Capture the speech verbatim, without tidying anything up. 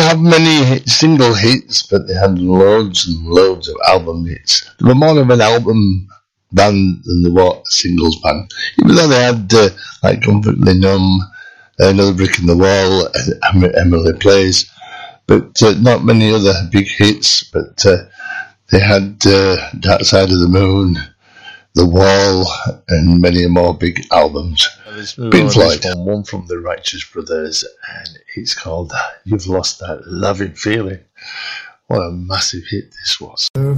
have many hit, single hits, but they had loads and loads of album hits. They were more of an album band than they were a singles band. Even though they had uh, like Comfortably Numb, Another Brick in the Wall, uh, Emily Plays, but uh, not many other big hits. But uh, they had uh, Dark Side of the Moon, The Wall, and many more big albums. Pink Floyd. One, one from the Righteous Brothers, and it's called You've Lost That Loving Feeling. What a massive hit this was.